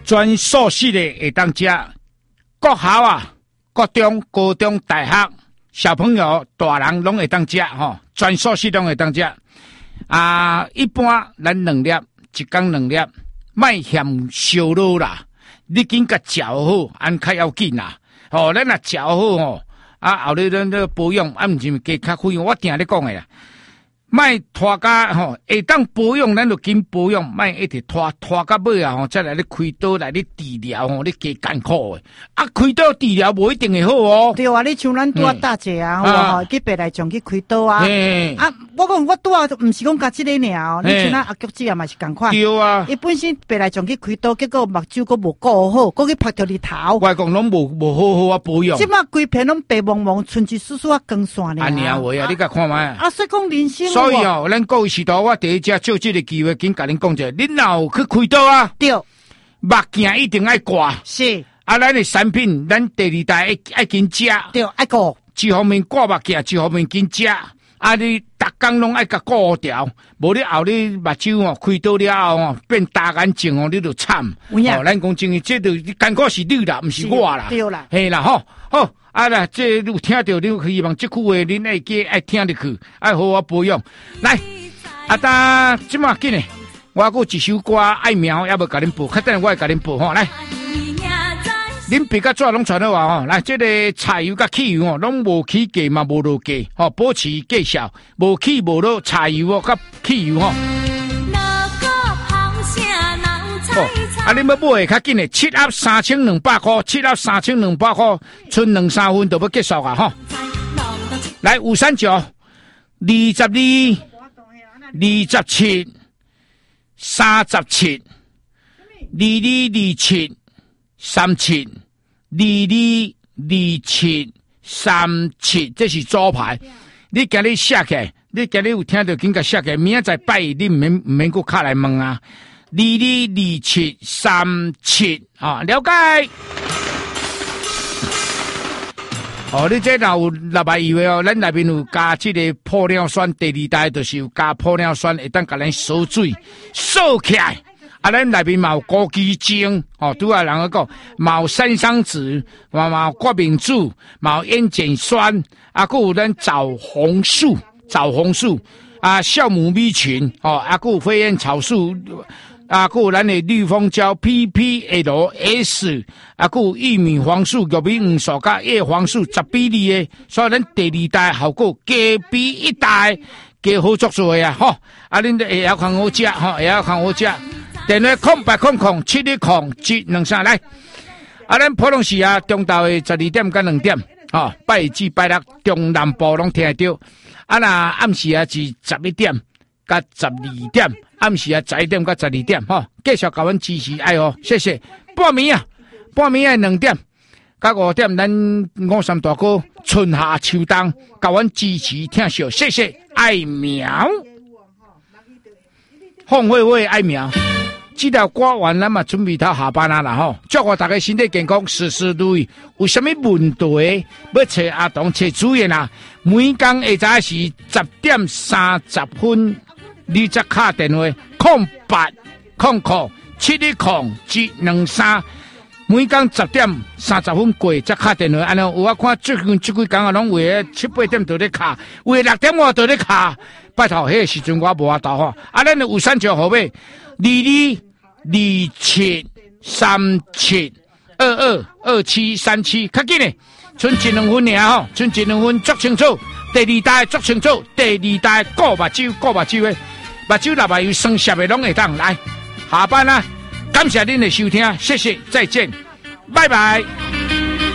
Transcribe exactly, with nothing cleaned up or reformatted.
全素食的会当食，国校啊、国中、高中、大学小朋友、大人拢会当食吼，全素食拢会当食。啊，一般咱两粒，一天两粒，莫嫌烧脑啦。你紧甲嚼好，安较要紧啦。吼、哦，咱若嚼好吼，啊后日咱咧保养，啊毋是加较费用。我定咧讲诶啦。莫拖甲吼，会当保养，咱就紧保养，莫一直拖拖到尾啊吼，再来咧开刀来咧治疗吼，你加艰苦诶。啊，开刀治疗无一定会好哦。 对啊，你像咱拄啊大姐啊，吼，去白内障去开刀啊。啊，我讲我拄啊，毋是讲甲即个尔，你像咱阿菊姐啊嘛是共款。 对啊。 伊本身白内障去开刀，结果目睭佫无顾好，佫去拍着日头。 我讲拢无无好好啊保养。 即马规片拢白蒙蒙，剩一丝丝啊光线尔。 安尼啊话啊，你甲看卖。 啊，所以讲人生。 所以哦，咱各位时代，我第一只借这个机会，紧甲恁讲者，恁若有去开刀啊？ 对， 目镜一定爱挂。 是。 啊，咱的产品，咱第二代爱爱紧食。 对，爱顾。 一方面挂目镜，一方面紧食。啊，你逐工拢爱甲顾掉，无你后你目睭哦开刀了后哦变大眼睛哦，你就惨。哦，咱讲真诶，这就艰苦是你啦，毋是我啦。 对啦， 嘿啦，吼好。啊啦，这有听到你希望这句话，恁爱记爱听入去，爱好好保养。来，啊，当即马紧诶，我还有一首歌爱苗，也要甲恁播，较等我会甲恁播吼。来，恁别甲纸拢传好啊吼。来，这个柴油甲汽油哦，拢无起价嘛，无落价，吼，保持价效，无起无落，柴油哦甲汽油吼。哦，啊！你要买会较紧诶，七盒三千两百块，七盒三千两百块，剩两三分就要结束啊！吼，来五三九，二十二，二十七，三十七，二二二七，三七，二二二七，三七，这是招牌。你今日写起来，你今日有听到紧甲写起来，明仔载拜你毋免毋免搁卡来问啊。二二二七三七啊，了解。哦，你这若有六百以为哦，咱内面有加这个玻尿酸，第二代就是有加玻尿酸，会当甲咱锁水锁起来。啊，咱内面嘛有枸杞精，哦，拄啊人个讲，嘛有山桑子，嘛嘛有决明子，嘛有烟碱酸，啊，还有咱枣红素，枣红素啊，酵母 B 群，哦，啊，还有飞燕草素。啊，还有咱的绿蜂胶 P P L S， 啊，还有玉米黄素、玉米黄素加叶黄素十比例的，所以咱第二代效果加比一代加好足多啊！吼，啊，恁会晓看好食，吼，会晓看好食。电话空八空空七一空七两三来，啊，咱普通时啊，中昼的十二点到两点，吼，拜一至拜六中南部拢听得到，啊，那暗时啊是十一点到十二点。暗时啊，十一点到十二点，吼，继续甲阮支持爱哦，谢谢。半暝啊，半暝啊两点到五点，咱五三大哥春夏秋冬甲阮支持听笑，谢谢爱苗，放会会爱苗。这条歌完咱嘛准备到下班啊啦吼，祝我大家身体健康，事事如意。有啥物问题要找阿东找主任啊？每天下早时十点三十分。你则打电话空八空空七一空七两三，每天十点三十分过则打电话。安尼有我看最近这几天啊，拢为七八点都咧卡，为六点我都咧卡。拜托，迄个时阵我无法度吼。啊，咱有三九号码二二二七三七二二二七三七，较紧诶，剩一两分尔吼，剩一两分足清楚。第二代足清楚，第二代顾目睭顾目睭诶。目睭若嘛有酸涩的拢会当来下班啦，感谢您的收听，谢谢，再见，拜拜。